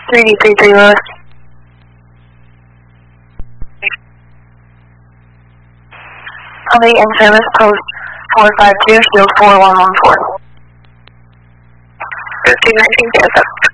3D33 Lewis. I'll be in service post 452, shield 4114. 219 Joseph.